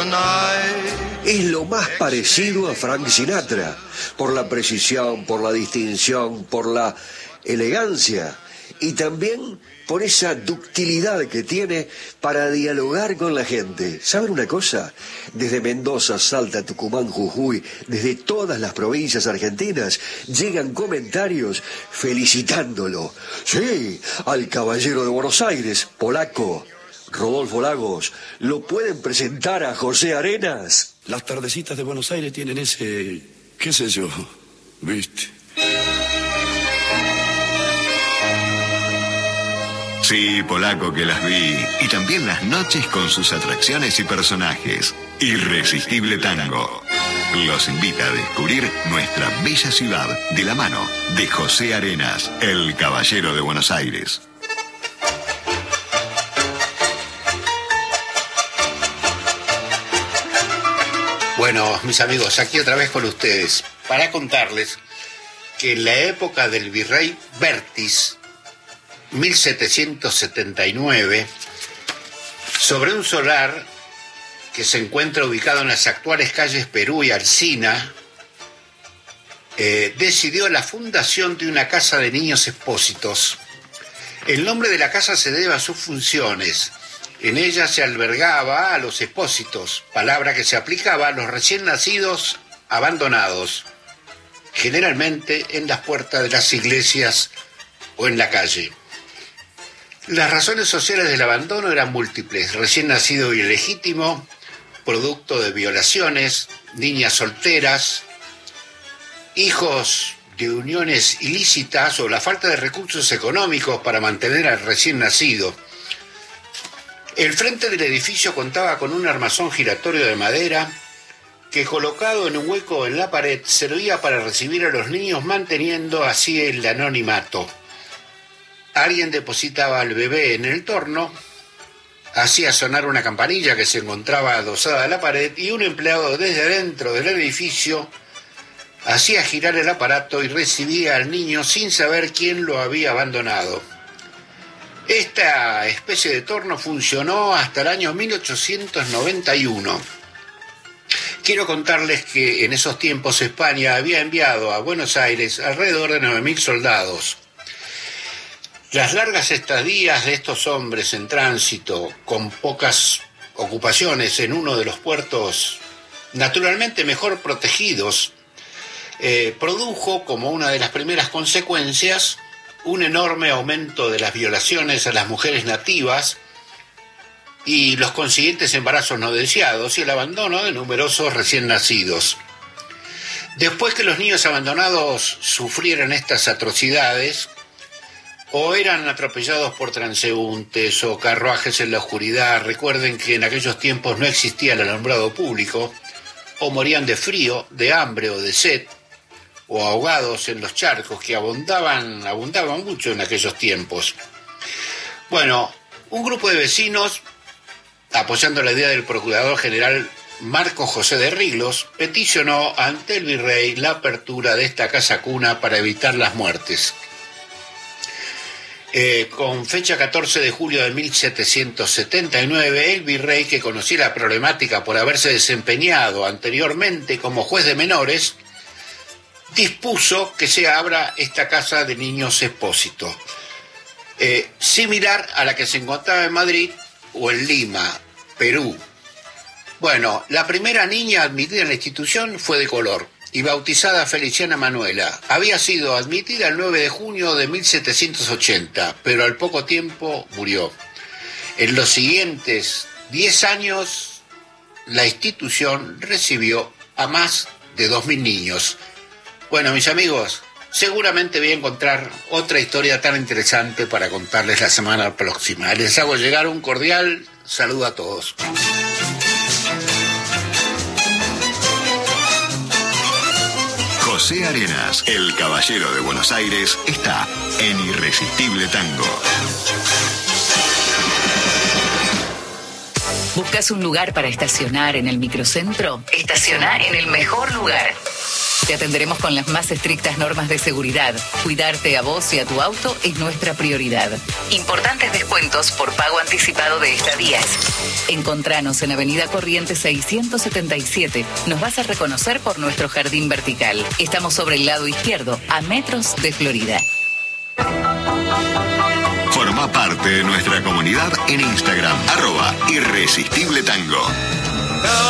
Es lo más parecido a Frank Sinatra, por la precisión, por la distinción, por la elegancia y también por esa ductilidad que tiene para dialogar con la gente. ¿Saben una cosa? Desde Mendoza, Salta, Tucumán, Jujuy, desde todas las provincias argentinas, llegan comentarios felicitándolo. Sí, al caballero de Buenos Aires, polaco, Rodolfo Lagos, ¿lo pueden presentar a José Arenas? Las tardecitas de Buenos Aires tienen ese, qué sé yo, ¿viste? Sí, polaco, que las vi. Y también las noches con sus atracciones y personajes. Irresistible Tango. Los invita a descubrir nuestra bella ciudad de la mano de José Arenas, el caballero de Buenos Aires. Bueno, mis amigos, aquí otra vez con ustedes para contarles que en la época del virrey Vértiz, 1779, sobre un solar que se encuentra ubicado en las actuales calles Perú y Alsina, decidió la fundación de una casa de niños expósitos. El nombre de la casa se debe a sus funciones. En ella se albergaba a los expósitos, palabra que se aplicaba a los recién nacidos abandonados, generalmente en las puertas de las iglesias o en la calle. Las razones sociales del abandono eran múltiples: recién nacido y ilegítimo, producto de violaciones, niñas solteras, hijos de uniones ilícitas o la falta de recursos económicos para mantener al recién nacido. El frente del edificio contaba con un armazón giratorio de madera que, colocado en un hueco en la pared, servía para recibir a los niños, manteniendo así el anonimato. Alguien depositaba al bebé en el torno, hacía sonar una campanilla que se encontraba adosada a la pared y un empleado desde dentro del edificio hacía girar el aparato y recibía al niño sin saber quién lo había abandonado. Esta especie de torno funcionó hasta el año 1891. Quiero contarles que en esos tiempos España había enviado a Buenos Aires alrededor de 9.000 soldados. Las largas estadías de estos hombres en tránsito, con pocas ocupaciones en uno de los puertos naturalmente mejor protegidos, produjo como una de las primeras consecuencias un enorme aumento de las violaciones a las mujeres nativas y los consiguientes embarazos no deseados y el abandono de numerosos recién nacidos. Después que los niños abandonados sufrieran estas atrocidades, o eran atropellados por transeúntes o carruajes en la oscuridad, recuerden que en aquellos tiempos no existía el alumbrado público, o morían de frío, de hambre o de sed, o ahogados en los charcos que abundaban mucho en aquellos tiempos. Bueno, un grupo de vecinos, apoyando la idea del procurador general Marco José de Riglos, peticionó ante el virrey la apertura de esta casa cuna para evitar las muertes. Con fecha 14 de julio de 1779, el virrey, que conocía la problemática por haberse desempeñado anteriormente como juez de menores, dispuso que se abra esta casa de niños expósitos, similar a la que se encontraba en Madrid o en Lima, Perú. Bueno, la primera niña admitida en la institución fue de color y bautizada Feliciana Manuela. Había sido admitida el 9 de junio de 1780, pero al poco tiempo murió. En los siguientes 10 años, la institución recibió a más de 2.000 niños. Bueno, mis amigos, seguramente voy a encontrar otra historia tan interesante para contarles la semana próxima. Les hago llegar un cordial saludo a todos. José Arenas, el caballero de Buenos Aires, está en Irresistible Tango. ¿Buscas un lugar para estacionar en el microcentro? Estaciona en el mejor lugar. Te atenderemos con las más estrictas normas de seguridad. Cuidarte a vos y a tu auto es nuestra prioridad. Importantes descuentos por pago anticipado de estadías. Encontranos en Avenida Corrientes 677. Nos vas a reconocer por nuestro jardín vertical. Estamos sobre el lado izquierdo, a metros de Florida. Forma parte de nuestra comunidad en Instagram, @irresistibletango.